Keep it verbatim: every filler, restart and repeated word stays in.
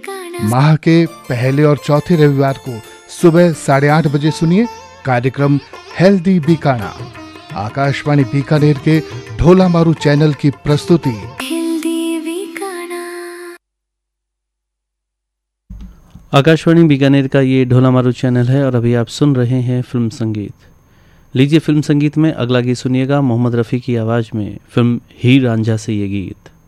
माह के पहले और चौथे रविवार को सुबह साढ़े आठ बजे सुनिए कार्यक्रम हेल्दी बीकाना, आकाशवाणी बीकानेर के ढोला मारू चैनल की प्रस्तुति। आकाशवाणी बीकानेर का ये ढोला मारू चैनल है और अभी आप सुन रहे हैं फिल्म संगीत। लीजिए फिल्म संगीत में अगला गीत सुनिएगा मोहम्मद रफ़ी की आवाज़ में, फिल्म हीर रांझा से ये गीत।